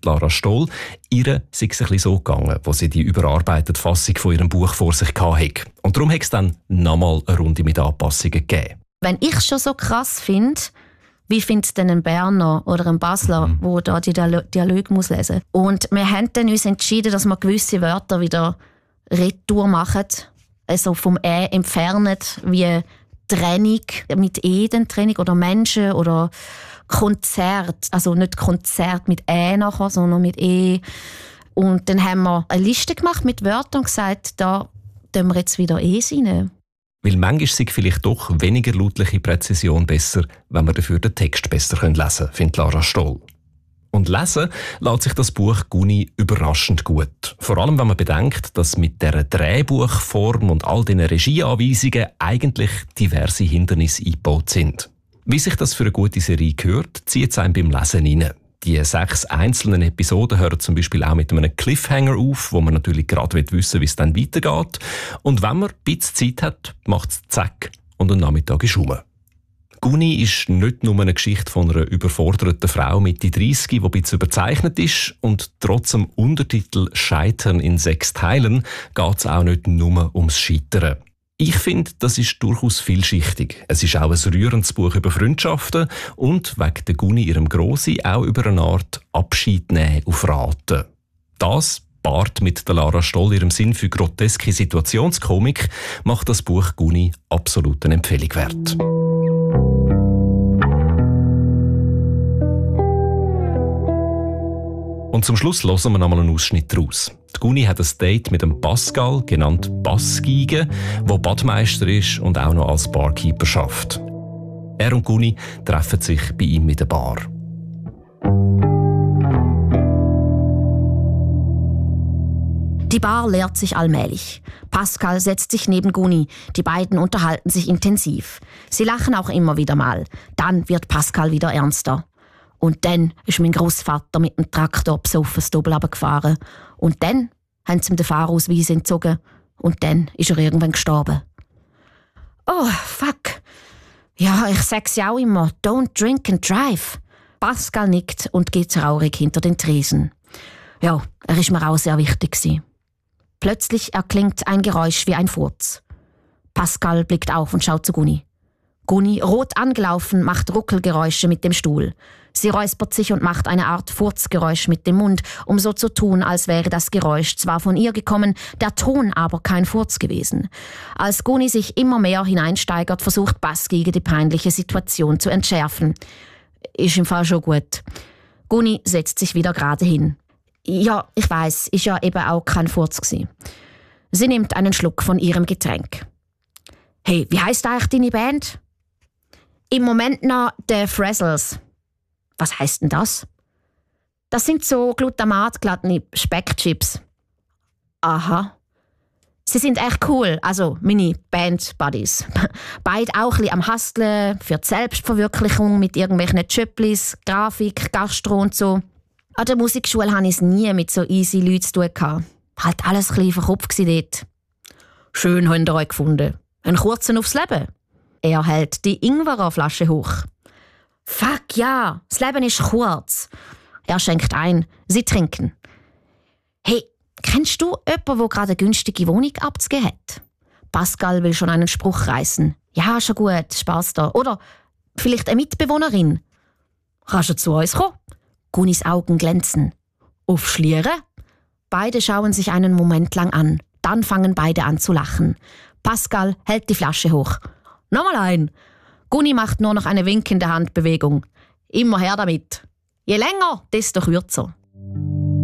Lara Stoll. Ihr sei es ein bisschen so gegangen, wo sie die überarbeitete Fassung von ihrem Buch vor sich hatte. Und darum hat es dann nochmal eine Runde mit Anpassungen gegeben. Wenn ich es schon so krass finde, wie findet es denn ein Berner oder ein Basler, der da die Dialoge muss lesen muss? Und wir haben dann uns entschieden, dass wir gewisse Wörter wieder retour machen, also vom entfernen, wie Trennung mit dann Trennung oder Menschen oder Konzert, also nicht Konzert mit nachher, sondern mit Und dann haben wir eine Liste gemacht mit Wörtern und gesagt, da tun wir jetzt wieder rein. Weil manchmal sei vielleicht doch weniger lautliche Präzision besser, wenn wir dafür den Text besser lesen können, findet Lara Stoll. Und lesen lässt sich das Buch Guni überraschend gut. Vor allem, wenn man bedenkt, dass mit dieser Drehbuchform und all diesen Regieanweisungen eigentlich diverse Hindernisse eingebaut sind. Wie sich das für eine gute Serie gehört, zieht es einem beim Lesen rein. Die 6 einzelnen Episoden hören zum Beispiel auch mit einem Cliffhanger auf, wo man natürlich gerade wissen will, wie es dann weitergeht. Und wenn man ein bisschen Zeit hat, macht es zack und ein Nachmittag ist rum. Guni ist nicht nur eine Geschichte von einer überforderten Frau Mitte 30, die ein bisschen überzeichnet ist. Und trotz dem Untertitel «Scheitern in 6 Teilen» geht es auch nicht nur ums Scheitern. Ich finde, das ist durchaus vielschichtig. Es ist auch ein rührendes Buch über Freundschaften und wegen der Guni, ihrem Grossi, auch über eine Art Abschied nehmen auf Raten. Das, paart mit der Lara Stoll ihrem Sinn für groteske Situationskomik, macht das Buch Guni absolut eine Empfehlung wert. Und zum Schluss hören wir noch mal einen Ausschnitt daraus. Die Guni hat ein Date mit dem Pascal, genannt Bassgiege, der Badmeister ist und auch noch als Barkeeper arbeitet. Er und Guni treffen sich bei ihm in der Bar. Die Bar leert sich allmählich. Pascal setzt sich neben Guni. Die beiden unterhalten sich intensiv. Sie lachen auch immer wieder mal. Dann wird Pascal wieder ernster. Und dann ist mein Großvater mit dem Traktor besoffen das Doppel runtergefahren. Und dann haben sie ihm den Fahrausweis entzogen. Und dann ist er irgendwann gestorben. Oh, fuck. Ja, ich sag's ja auch immer. Don't drink and drive. Pascal nickt und geht traurig hinter den Tresen. Ja, er ist mir auch sehr wichtig gewesen. Plötzlich erklingt ein Geräusch wie ein Furz. Pascal blickt auf und schaut zu Guni. Guni, rot angelaufen, macht Ruckelgeräusche mit dem Stuhl. Sie räuspert sich und macht eine Art Furzgeräusch mit dem Mund, um so zu tun, als wäre das Geräusch zwar von ihr gekommen, der Ton aber kein Furz gewesen. Als Guni sich immer mehr hineinsteigert, versucht Bassgiege die peinliche Situation zu entschärfen. Ist im Fall schon gut. Guni setzt sich wieder gerade hin. Ja, ich weiss, ist ja eben auch kein Furz gewesen. Sie nimmt einen Schluck von ihrem Getränk. Hey, wie heisst eigentlich deine Band? Im Moment noch The Frazzles. Was heisst denn das? Das sind so glutamatgeladene Speckchips. Aha. Sie sind echt cool, also meine Band-Buddies. Beide auch ein bisschen am Hustlen für die Selbstverwirklichung mit irgendwelchen Chöpplis, Grafik, Gastro und so. An der Musikschule hatte ich es nie mit so easy Leuten zu tun. Halt alles ein bisschen verkopft dort. Schön habt ihr euch gefunden. Einen kurzen aufs Leben. Er hält die Ingwerflasche hoch. Fuck ja, das Leben ist kurz. Er schenkt ein. Sie trinken. Hey, kennst du jemanden, der gerade eine günstige Wohnung abzugeben hat? Pascal will schon einen Spruch reißen. Ja, schon gut, Spaß da. Oder vielleicht eine Mitbewohnerin. Kannst du zu uns kommen? Gunis Augen glänzen. Aufschlieren? Beide schauen sich einen Moment lang an. Dann fangen beide an zu lachen. Pascal hält die Flasche hoch. Nochmal ein. Guni macht nur noch eine winkende Handbewegung. Immer her damit. Je länger, desto kürzer.